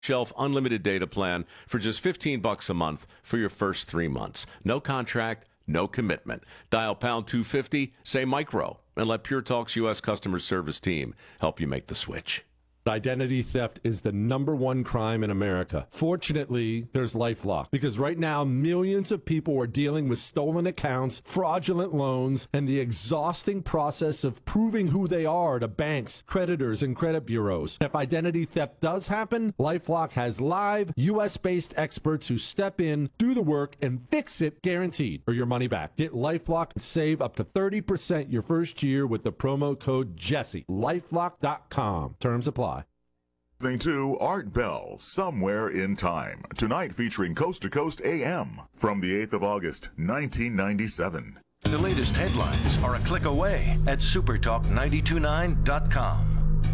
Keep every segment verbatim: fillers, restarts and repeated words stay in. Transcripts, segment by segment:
Shelf unlimited data plan for just fifteen bucks a month for your first three months. No contract, no commitment. Dial pound two fifty, say micro, and let Pure Talk's U S customer service team help you make the switch. Identity theft is the number one crime in America. Fortunately, there's LifeLock, because right now millions of people are dealing with stolen accounts, fraudulent loans, and the exhausting process of proving who they are to banks, creditors, and credit bureaus. If identity theft does happen, LifeLock has live U S-based experts who step in, do the work, and fix it guaranteed or your money back. Get LifeLock and save up to thirty percent your first year with the promo code Jesse. LifeLock dot com. Terms apply. Listening to Art Bell, Somewhere in Time. Tonight featuring Coast to Coast A M from the eighth of August, nineteen ninety-seven. The latest headlines are a click away at supertalk nine two nine dot com.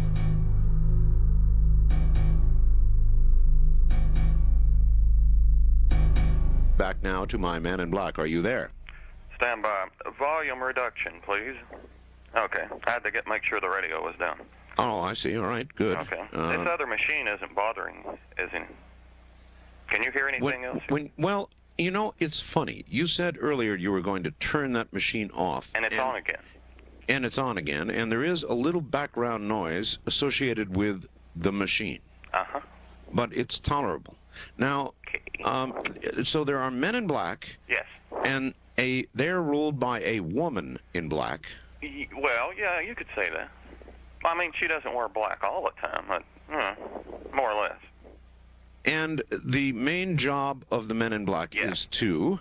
Back now to my man in black. Are you there? Stand by. Volume reduction, please. Okay. I had to get make sure the radio was down. Oh, I see. All right, good. Okay. Uh, this other machine isn't bothering, is it? Can you hear anything when, else? When, well, you know, it's funny. You said earlier you were going to turn that machine off. And it's and, on again. And it's on again, and there is a little background noise associated with the machine. Uh-huh. But it's tolerable. Now, Okay. um, so there are men in black. Yes. And a they're ruled by a woman in black. Y- Well, yeah, you could say that. I mean, she doesn't wear black all the time, but uh, more or less. And the main job of the men in black Yeah. is to...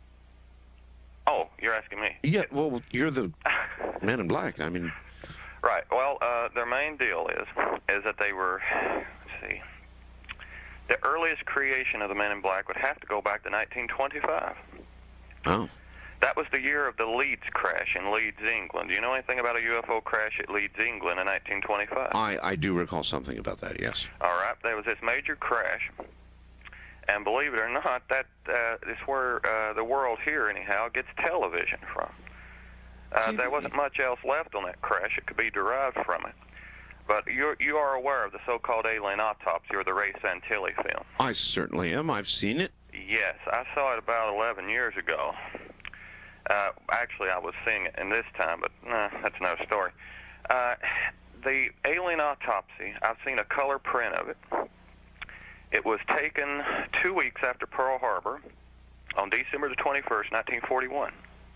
Oh, you're asking me? Yeah, well, you're the man in black. I mean... Right. Well, uh, their main deal is is that they were, let's see, the earliest creation of the Men in Black would have to go back to nineteen twenty-five. Oh. That was the year of the Leeds crash in Leeds, England. Do you know anything about a U F O crash at Leeds, England in nineteen twenty-five? I, I do recall something about that, yes. All right. There was this major crash, and believe it or not, that uh, is where uh, the world here, anyhow, gets television from. Uh, there wasn't much else left on that crash. It could be derived from it. But you're, you are aware of the so-called alien autopsy or the Ray Santilli film? I certainly am. I've seen it. Yes. I saw it about eleven years ago. Uh, actually, I was seeing it in this time, but uh, that's another story. Uh, the alien autopsy, I've seen a color print of it. It was taken two weeks after Pearl Harbor on December the twenty-first, nineteen forty-one.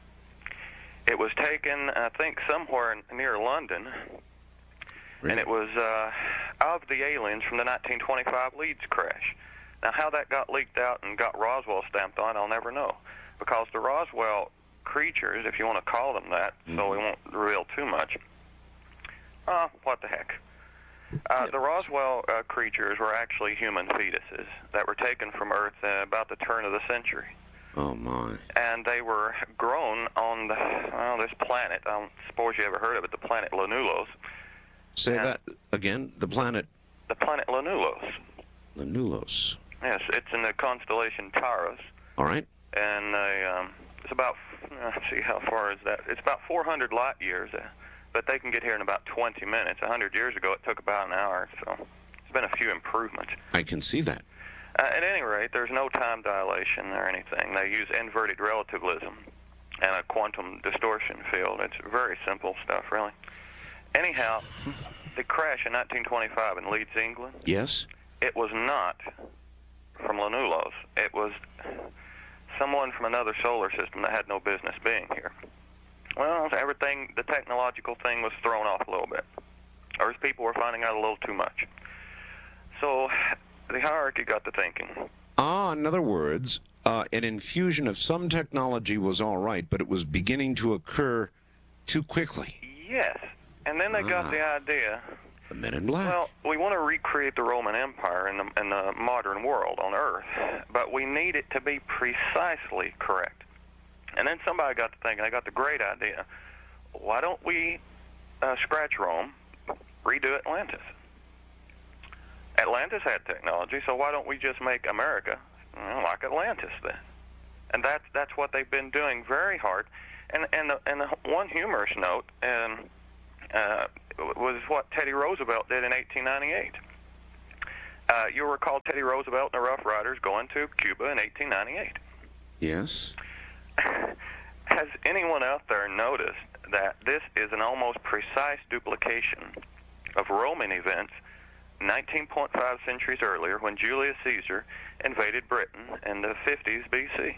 It was taken, I think, somewhere near London, Really? and it was uh, of the aliens from the nineteen twenty-five Leeds crash. Now, how that got leaked out and got Roswell stamped on, I'll never know, because the Roswell creatures, if you want to call them that, mm-hmm. so we won't reveal too much. Uh, what the heck. Uh, the Roswell uh, creatures were actually human fetuses that were taken from Earth uh, about the turn of the century. Oh, my. And they were grown on the, well, this planet. I don't suppose you ever heard of it, the planet Lanulos. Say and that again. The planet... The planet Lanulos. Lanulos. Yes, it's in the constellation Taurus. All right. And uh, um, it's about, uh, let's see, how far is that? It's about four hundred light years, uh, but they can get here in about twenty minutes. one hundred years ago, it took about an hour, so there's been a few improvements. I can see that. Uh, at any rate, there's no time dilation or anything. They use inverted relativism and a quantum distortion field. It's very simple stuff, really. Anyhow, the crash in nineteen twenty-five in Leeds, England, Yes? it was not from Lanulos. It was someone from another solar system that had no business being here. Well, everything, the technological thing was thrown off a little bit. Earth people were finding out a little too much. So the hierarchy got to thinking. Ah, in other words, uh, an infusion of some technology was all right, but it was beginning to occur too quickly. Yes. And then they Ah. got the idea, The Men in Black. well, we want to recreate the Roman Empire in the, in the modern world on Earth, but we need it to be precisely correct. And then somebody got to thinking, they got the great idea, why don't we uh, scratch Rome, redo Atlantis? Atlantis had technology, so why don't we just make America, you know, like Atlantis then? And that's that's what they've been doing very hard. And and the, and the one humorous note um, uh, was what Teddy Roosevelt did in eighteen ninety-eight. Uh, you'll recall Teddy Roosevelt and the Rough Riders going to Cuba in eighteen ninety-eight. Yes. Has anyone out there noticed that this is an almost precise duplication of Roman events nineteen point five centuries earlier when Julius Caesar invaded Britain in the fifties B C?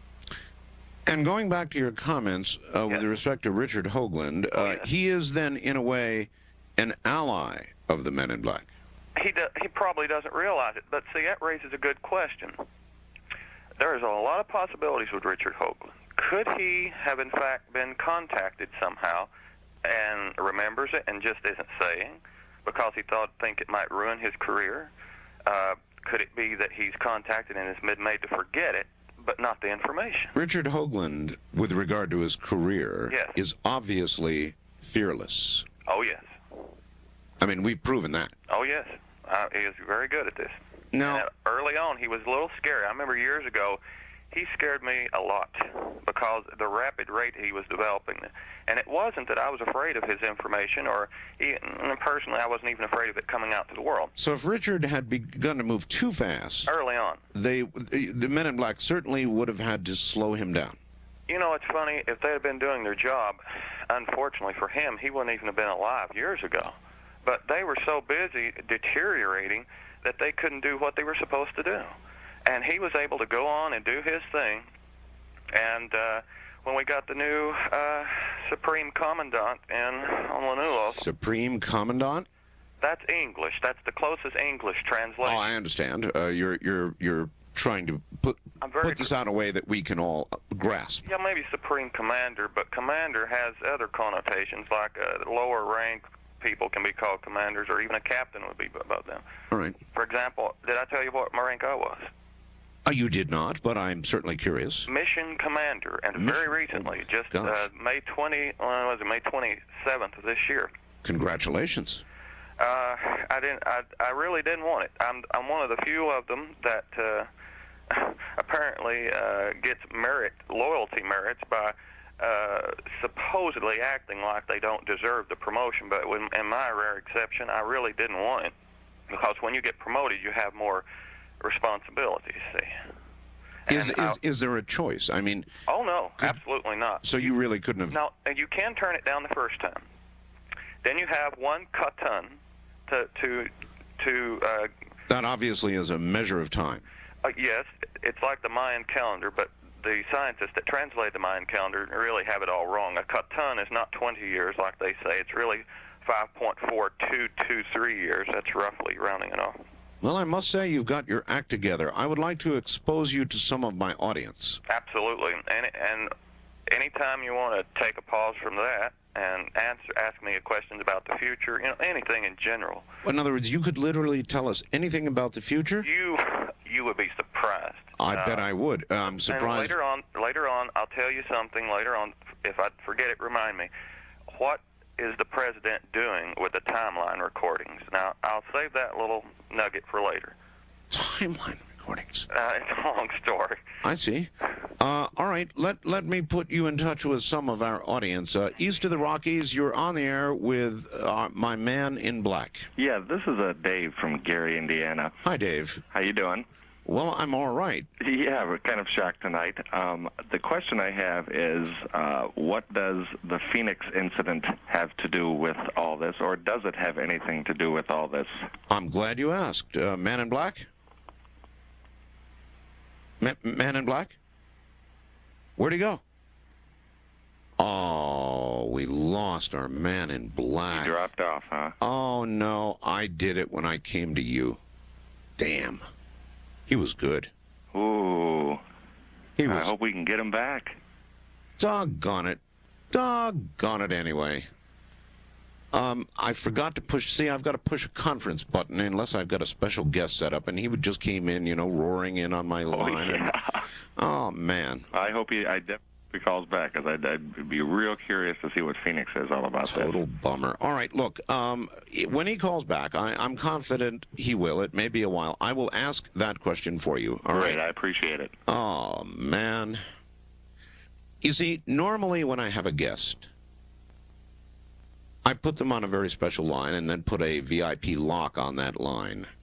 And going back to your comments uh, with Yes. respect to Richard Hoagland, uh, Oh, yes. he is then, in a way, an ally of the Men in Black. He do, he probably doesn't realize it, but see, that raises a good question. There is a lot of possibilities with Richard Hoagland. Could he have, in fact, been contacted somehow and remembers it and just isn't saying because he thought think it might ruin his career? Uh, could it be that he's contacted and has been made to forget it, but not the information? Richard Hoagland, with regard to his career, Yes. is obviously fearless. Oh, yes. I mean, we've proven that. Oh, yes. Uh, he is very good at this. Now, And early on, he was a little scary. I remember years ago, he scared me a lot because the rapid rate he was developing. And it wasn't that I was afraid of his information, or he, personally, I wasn't even afraid of it coming out to the world. so if Richard had begun to move too fast, Early on. they, the Men in Black certainly would have had to slow him down. You know, it's funny, if they had been doing their job, unfortunately for him, he wouldn't even have been alive years ago. But they were so busy deteriorating that they couldn't do what they were supposed to do. And he was able to go on and do his thing. And uh, when we got the new uh, Supreme Commandant in on Lanulos, Supreme Commandant? that's English. That's the closest English translation. Oh, I understand. Uh, you're you're you're trying to put I'm very put this out in a way that we can all grasp. Yeah, maybe Supreme Commander, but Commander has other connotations, like uh, lower rank people can be called commanders, or even a captain would be above them. All right. For example, did I tell you what my rank I was? Uh, you did not, but I'm certainly curious. Mission Commander, and Mission- very recently, oh, just gosh. uh, May twentieth, well, was it May twenty-seventh of this year? Congratulations. Uh, I didn't. I, I really didn't want it. I'm I'm one of the few of them that uh, apparently uh, gets merit loyalty merits by uh, supposedly acting like they don't deserve the promotion. But when, in my rare exception, I really didn't want it because when you get promoted, you have more responsibilities. See. Is And is I- is there a choice? I mean, Oh no, absolutely not. so you really couldn't have. No, and you can turn it down the first time. Then you have one katan to to to. Uh, That obviously is a measure of time. uh, yes, it's like the Mayan calendar, but the scientists that translate the Mayan calendar really have it all wrong. A katan is not twenty years like they say. It's really five point four two two three years. That's roughly rounding it off. Well, I must say you've got your act together. I would like to expose you to some of my audience. Absolutely, and and anytime you want to take a pause from that and answer, ask me questions about the future, you know, anything in general, In other words, you could literally tell us anything about the future? you you would be surprised. I Uh, bet I would. I'm And surprised. later on, later on, I'll tell you something. Later on, if I forget it, remind me. What is the president doing with the timeline recordings? Now, I'll save that little nugget for later. Timeline recordings. Uh, it's a long story. I see. Uh, all right, let let me put you in touch with some of our audience. Uh, east of the Rockies, you're on the air with uh, my man in black. Yeah, this is uh, Dave from Gary, Indiana. Hi, Dave. How you doing? Well, I'm all right. Yeah, we're kind of shocked tonight. Um, the question I have is, uh, what does the Phoenix incident have to do with all this, or does it have anything to do with all this? I'm glad you asked. Uh, man in black? Ma- man in black? Where'd he go? Oh, we lost our man in black. You dropped off, huh? Oh, no, I did it when I came to you. Damn. He was good. Ooh, He I was hope we can get him back. doggone it. Doggone it anyway. Um, I forgot to push, see, I've got to push a conference button unless I've got a special guest set up, and he would just came in, you know, roaring in on my line. and- Yeah. oh, man. I hope he, I definitely hope he calls back, because I'd, I'd be real curious to see what Phoenix is all about. Total this. bummer. All right, look, um, when he calls back, I, I'm confident he will. It may be a while. I will ask that question for you. All Great, right. I appreciate it. Oh, man. You see, normally when I have a guest, I put them on a very special line and then put a V I P lock on that line.